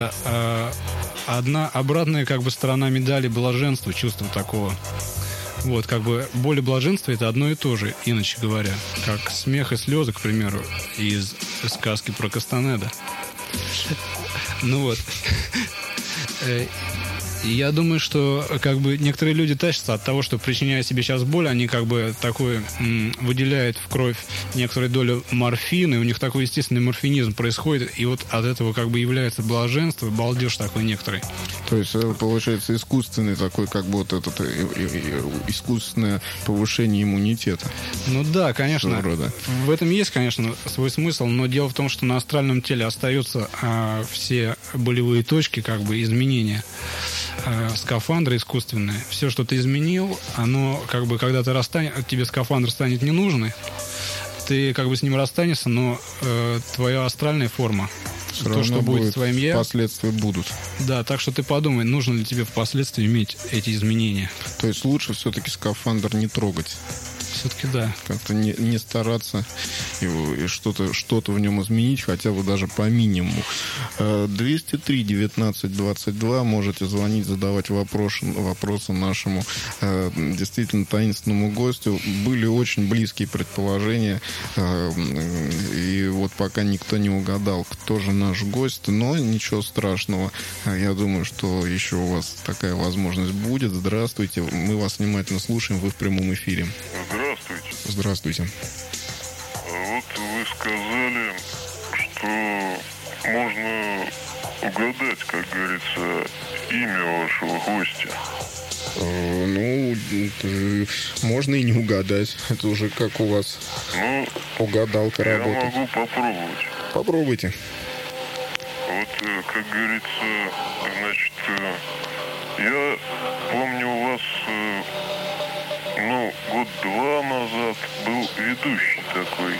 одна обратная как бы сторона медали блаженства, чувство такого. Вот, как бы боль и блаженство — это одно и то же, иначе говоря. Как смех и слезы, к примеру, из сказки про Кастанеда. Ну вот. И я думаю, что как бы некоторые люди тащатся от того, что, причиняя себе сейчас боль, они как бы такой выделяют в кровь некоторую долю морфина, и у них такой естественный морфинизм происходит, и вот от этого как бы является блаженство, балдеж такой некоторый. То есть это получается искусственный такой, как бы вот этот искусственное повышение иммунитета. Ну да, конечно. В этом есть, конечно, свой смысл, но дело в том, что на астральном теле остаются все болевые точки, как бы изменения. Скафандры искусственные. Все, что ты изменил, оно как бы, когда ты тебе скафандр станет не нужный, ты как бы с ним расстанешься, но твоя астральная форма, то, что будет твоим я, последствия будут. Да, так что ты подумай, нужно ли тебе впоследствии иметь эти изменения. То есть лучше все-таки скафандр не трогать. Все-таки да. Как-то не стараться и что-то в нем изменить, хотя бы даже по минимуму. 203-19-22 можете звонить, задавать вопросы нашему действительно таинственному гостю. Были очень близкие предположения, и вот пока никто не угадал, кто же наш гость, но ничего страшного. Я думаю, что еще у вас такая возможность будет. Здравствуйте, мы вас внимательно слушаем, вы в прямом эфире. Здравствуйте. Здравствуйте. Вот вы сказали, что можно угадать, как говорится, имя вашего гостя. Ну, можно и не угадать. Это уже как у вас угадалка работает. Я могу попробовать. Попробуйте. Вот, как говорится, значит, я помню у вас... год-два назад был ведущий такой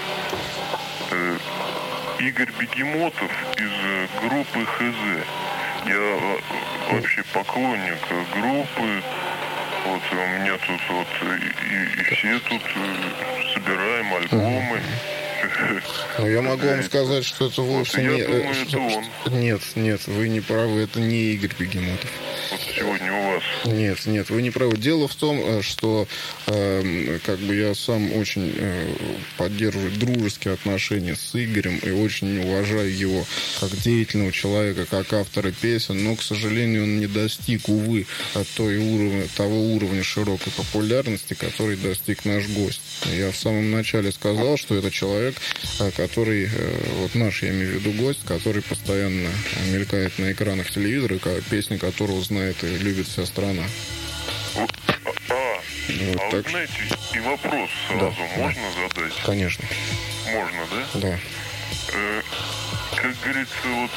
Игорь Бегемотов из группы ХЗ. Я вообще поклонник группы. Вот у меня тут вот и все тут собираем альбомы. Но я могу вам сказать, что это вовсе не... Я думаю, это он. Нет, вы не правы, это не Игорь Бегемотов. Вот сегодня у вас. Нет, вы не правы. Дело в том, что как бы я сам очень поддерживаю дружеские отношения с Игорем и очень уважаю его как деятельного человека, как автора песен, но, к сожалению, он не достиг, увы, того уровня широкой популярности, который достиг наш гость. Я в самом начале сказал, что это человек, который, вот наш, я имею в виду гость, который постоянно мелькает на экранах телевизора, песни которого знает и любит вся страна. Вот так... вы знаете, и вопрос сразу можно задать? Конечно. Можно, да? Да. Как говорится, вот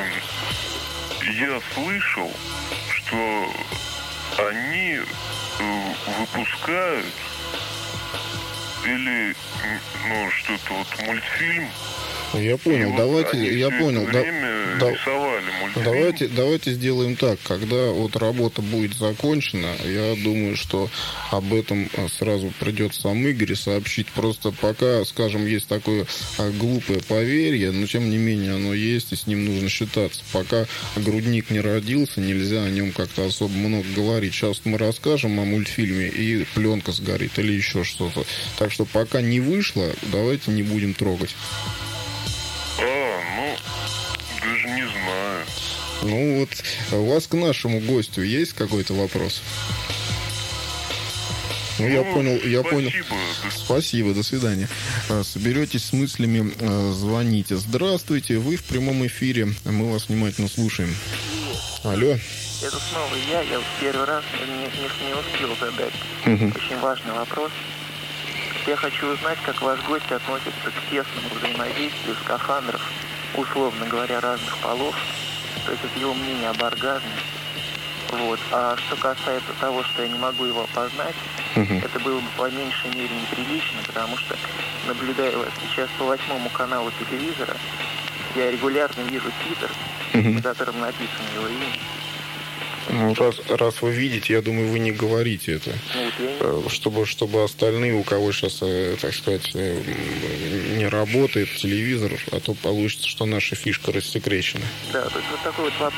я слышал, что они выпускают или что-то вот мультфильм. Я понял, давайте сделаем так. Когда вот работа будет закончена, я думаю, что об этом сразу придет сам Игорь сообщить. Просто пока, скажем, есть такое глупое поверье, но тем не менее оно есть, и с ним нужно считаться. Пока грудник не родился, нельзя о нем как-то особо много говорить. Сейчас мы расскажем о мультфильме, и пленка сгорит или еще что-то. Так что пока не вышло, давайте не будем трогать. Даже не знаю. Ну вот, у вас к нашему гостю есть какой-то вопрос? Я понял. Спасибо, до свидания. Соберетесь с мыслями, звоните. Здравствуйте, вы в прямом эфире, мы вас внимательно слушаем. Алло. Это снова я вот первый раз не успел задать очень важный вопрос. Я хочу узнать, как ваш гость относится к тесному взаимодействию скафандров, условно говоря, разных полов, то есть это его мнение об оргазме. Вот. А что касается того, что я не могу его опознать, это было бы по меньшей мере неприлично, потому что, наблюдая вас сейчас по 8 каналу телевизора, я регулярно вижу титр, на котором написано его имя. Ну, раз вы видите, я думаю, вы не говорите это. Чтобы остальные, у кого сейчас, так сказать, не работает телевизор, а то получится, что наша фишка рассекречена. Да, то есть вот такой вот вопрос.